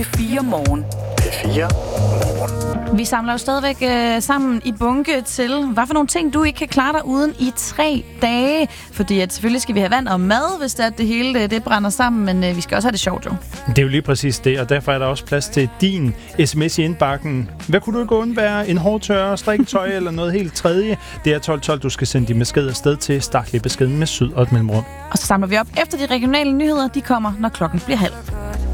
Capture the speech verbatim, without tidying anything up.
fire morgen. fire morgen. Vi samler jo stadigvæk øh, sammen i bunke til, hvad for nogle ting, du ikke kan klare dig uden i tre dage. Fordi at selvfølgelig skal vi have vand og mad, hvis det, er, at det hele det, det brænder sammen, men øh, vi skal også have det sjovt, jo. Det er jo lige præcis det, og derfor er der også plads til din sms i indbakken. Hvad kunne du ikke undvære? En hårdtørre, strikketøj eller noget helt tredje? Det er tolv tolv, du skal sende din besked afsted til. Start lige beskeden med syd og et mellemrum. Og så samler vi op efter de regionale nyheder. De kommer, når klokken bliver halv.